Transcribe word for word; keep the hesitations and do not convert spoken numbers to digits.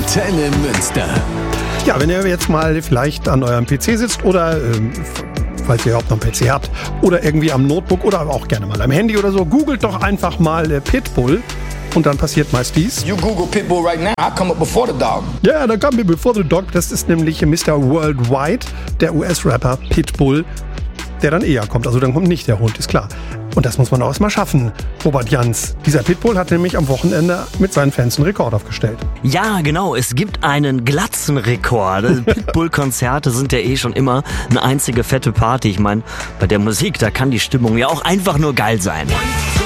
Antenne Münster. Ja, wenn ihr jetzt mal vielleicht an eurem P C sitzt oder, ähm, falls ihr überhaupt noch einen P C habt, oder irgendwie am Notebook oder auch gerne mal am Handy oder so, googelt doch einfach mal äh, Pitbull und dann passiert meist dies. You Google Pitbull right now, I come up before the dog. Ja, yeah, da kam mir before the dog. Das ist nämlich Mister Worldwide, der U S-Rapper Pitbull, der dann eher kommt. Also dann kommt nicht der Hund, ist klar. Und das muss man auch erstmal schaffen, Robert Jans. Dieser Pitbull hat nämlich am Wochenende mit seinen Fans einen Rekord aufgestellt. Ja, genau. Es gibt einen Glatzenrekord. Pitbull-Konzerte sind ja eh schon immer eine einzige fette Party. Ich meine, bei der Musik, da kann die Stimmung ja auch einfach nur geil sein.